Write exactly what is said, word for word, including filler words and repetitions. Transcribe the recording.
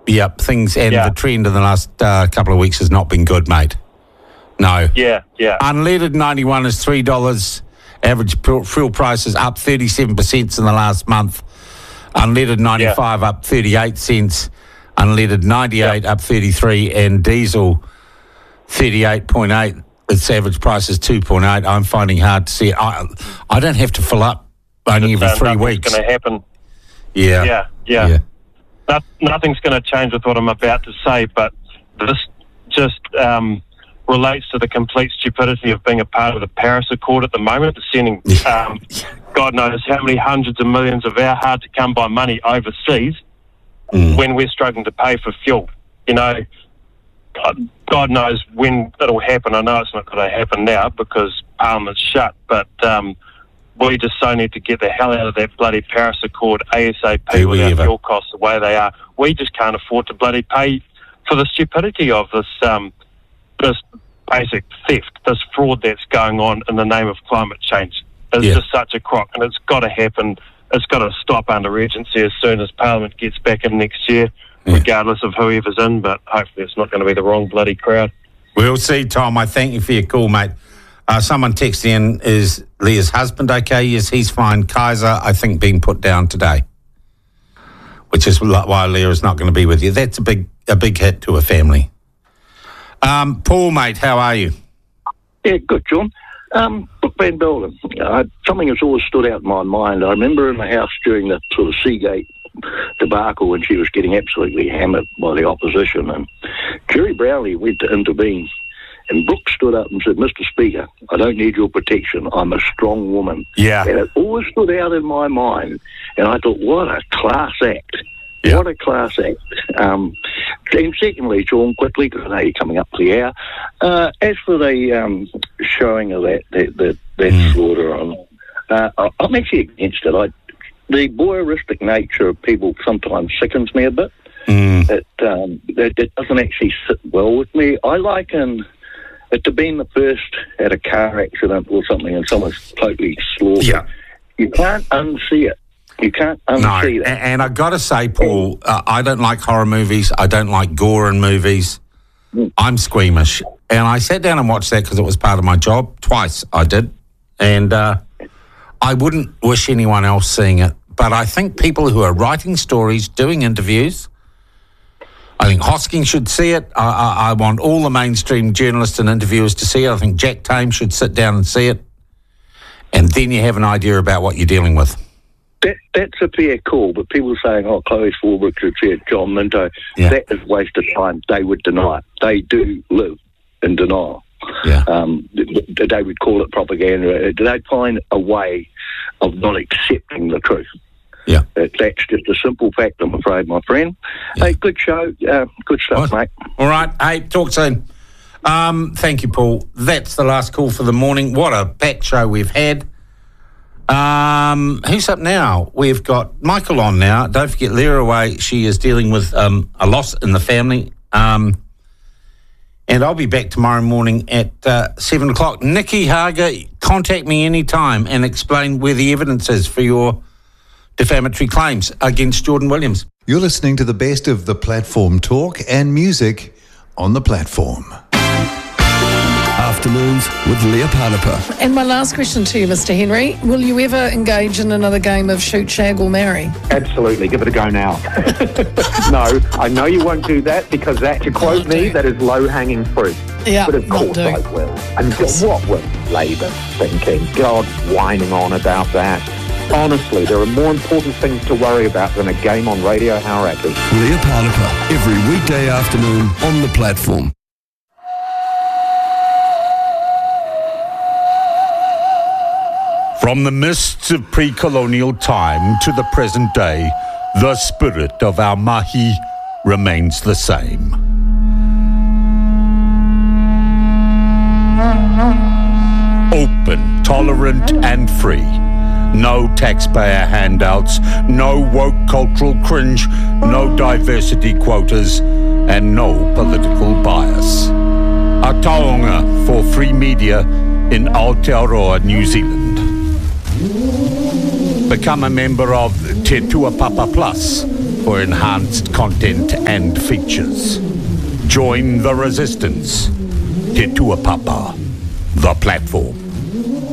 Yep, things, and Yeah. the trend in the last uh, couple of weeks has not been good, mate. No. Yeah, yeah. Unleaded ninety-one is three dollars. Average pu- fuel prices up thirty-seven percent in the last month. Unleaded ninety-five up thirty-eight cents. Unleaded ninety-eight up thirty-three, and diesel thirty-eight point eight. Its average price is two point eight. I'm finding hard to see it. I, I don't have to fill up only every Uh, three nothing's weeks. going to happen. Yeah. Yeah, yeah. Yeah. No, nothing's going to change with what I'm about to say, but this just um, relates to the complete stupidity of being a part of the Paris Accord at the moment, sending um, God knows how many hundreds of millions of our hard-to-come-by money overseas Mm. when we're struggling to pay for fuel. You know, God, God knows when it'll happen. I know it's not going to happen now because Parliament's shut, but um, we just so need to get the hell out of that bloody Paris Accord ASAP Do with we our ever? fuel costs the way they are. We just can't afford to bloody pay for the stupidity of this um, this basic theft, this fraud that's going on in the name of climate change. It's Yeah. just such a crock, and it's got to happen. It's got to stop under urgency as soon as Parliament gets back in next year, Yeah. regardless of whoever's in, but hopefully it's not going to be the wrong bloody crowd. We'll see, Tom. I thank you for your call, mate. Uh, someone texted in, is Leah's husband okay? Yes, he's fine. Kaiser, I think, being put down today, which is why Leah is not going to be with you. That's a big a big hit to a family. Um, Paul, mate, how are you? Yeah, good, John. Um, Brooke Van Belden, uh, something has always stood out in my mind. I remember in the House during the sort of Seagate debacle when she was getting absolutely hammered by the opposition, and Jerry Brownlee went to intervene, and Brooke stood up and said, Mister Speaker, I don't need your protection. I'm a strong woman. Yeah. And it always stood out in my mind, and I thought, what a class act. Yeah. What a class act. Um, and secondly, John, quickly, because I know you're coming up to the hour, uh, as for the um, showing of that that, that, that Mm. slaughter on, uh, I- I'm actually against it. I, the voyeuristic nature of people sometimes sickens me a bit. Mm. It, um, it, it doesn't actually sit well with me. I liken it to being the first at a car accident or something and someone's totally slaughtered. Yeah. You can't unsee it. You can't No, unsee and, that. and I've got to say, Paul, uh, I don't like horror movies. I don't like gore in movies. Mm. I'm squeamish. And I sat down and watched that because it was part of my job. Twice I did. And uh, I wouldn't wish anyone else seeing it. But I think people who are writing stories, doing interviews, I think Hosking should see it. I, I, I want all the mainstream journalists and interviewers to see it. I think Jack Tame should sit down and see it. And then you have an idea about what you're dealing with. That, that's a fair call, but people saying, oh, Chloe Swarbrick should see it, John Minto, Yeah. that is a waste of time. They would deny it. They do live in denial. Yeah. Um, they would call it propaganda. They'd find a way of not accepting the truth. Yeah. That, that's just a simple fact, I'm afraid, my friend. Yeah. Hey, good show. Uh, good stuff, Right. mate. All right. Hey, talk soon. Um, thank you, Paul. That's the last call for the morning. What a packed show we've had. Um, who's up now? We've got Michael on now. Don't forget Leah away. She is dealing with um, a loss in the family. Um, and I'll be back tomorrow morning at uh, seven o'clock. Nikki Hager, contact me anytime and explain where the evidence is for your defamatory claims against Jordan Williams. You're listening to the best of the platform talk and music on the platform. Afternoons with Leah Panapa. And my last question to you, Mister Henry, will you ever engage in another game of shoot, shag or marry? Absolutely, give it a go now. No, I know you won't do that because that, to quote Won't me, do. that is low-hanging fruit. Yeah, But of won't course do. I will. And what was Labour thinking? God, whining on about that. Honestly, there are more important things to worry about than a game on Radio Hauraki. Leah Panapa, every weekday afternoon on the platform. From the mists of pre-colonial time to the present day, the spirit of our mahi remains the same. Open, tolerant and free. No taxpayer handouts, no woke cultural cringe, no diversity quotas, and no political bias. A taonga for free media in Aotearoa, New Zealand. Become a member of Te Tuapapa Plus for enhanced content and features. Join the resistance. Te Tuapapa, the platform.